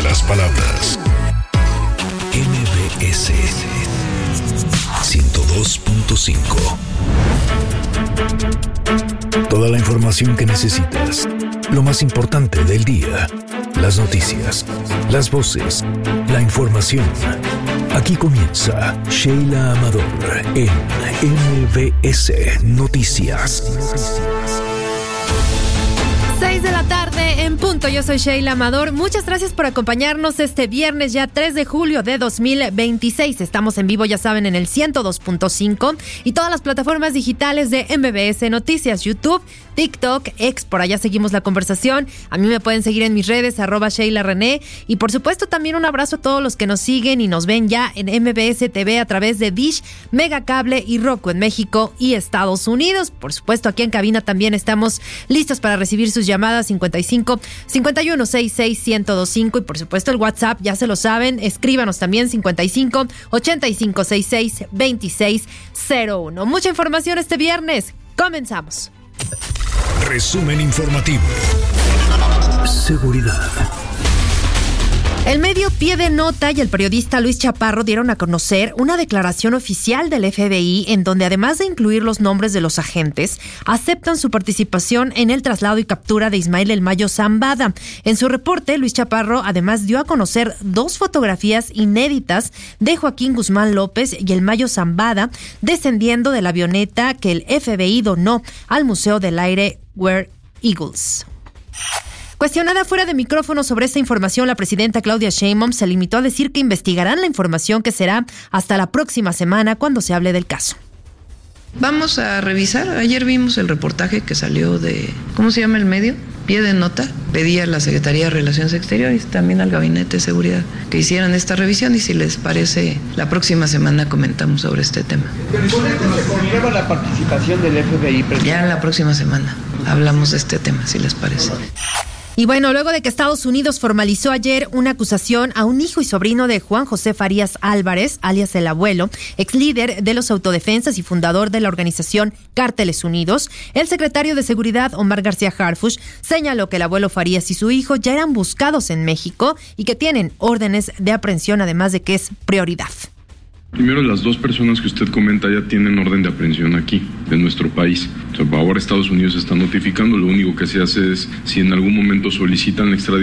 las palabras. MBS 102.5. Toda la información que necesitas. Lo más importante del día. Las noticias, las voces, la información. Aquí comienza Sheila Amador en MBS Noticias. 6 de la tarde en punto. Yo soy Sheila Amador. Muchas gracias por acompañarnos este viernes, ya 3 de julio de 2026. Estamos en vivo, ya saben, en el 102.5 y todas las plataformas digitales de MBS Noticias, YouTube, TikTok, X. Por allá seguimos la conversación. A mí me pueden seguir en mis redes, @SheilaRené. Y por supuesto también un abrazo a todos los que nos siguen y nos ven ya en MBS TV a través de Dish, Megacable y Roku en México y Estados Unidos. Por supuesto, aquí en cabina también estamos listos para recibir sus llamadas 55 51 66 1025 y por supuesto el WhatsApp, ya se lo saben, escríbanos también 55 85 66 2601. Mucha información este viernes. Comenzamos. Resumen informativo. Seguridad. El medio Pie de Nota y el periodista Luis Chaparro dieron a conocer una declaración oficial del FBI en donde, además de incluir los nombres de los agentes, aceptan su participación en el traslado y captura de Ismael El Mayo Zambada. En su reporte, Luis Chaparro además dio a conocer 2 fotografías inéditas de Joaquín Guzmán López y El Mayo Zambada descendiendo de la avioneta que el FBI donó al Museo del Aire War Eagles. Cuestionada fuera de micrófono sobre esta información, la presidenta Claudia Sheinbaum se limitó a decir que investigarán la información, que será hasta la próxima semana cuando se hable del caso. Vamos a revisar. Ayer vimos el reportaje que salió de, ¿cómo se llama el medio? Pie de Nota. Pedí a la Secretaría de Relaciones Exteriores, también al Gabinete de Seguridad, que hicieran esta revisión y si les parece, la próxima semana comentamos sobre este tema. ¿Se comprueba la participación del FBI? Ya en la próxima semana hablamos de este tema, si les parece. Y bueno, luego de que Estados Unidos formalizó ayer una acusación a un hijo y sobrino de Juan José Farías Álvarez, alias El Abuelo, ex líder de los autodefensas y fundador de la organización Cárteles Unidos, el secretario de Seguridad, Omar García Harfuch, señaló que El Abuelo Farías y su hijo ya eran buscados en México y que tienen órdenes de aprehensión, además de que es prioridad. Primero, las 2 personas que usted comenta ya tienen orden de aprehensión aquí, en nuestro país. O sea, ahora Estados Unidos está notificando, lo único que se hace es, si en algún momento solicitan la extradición,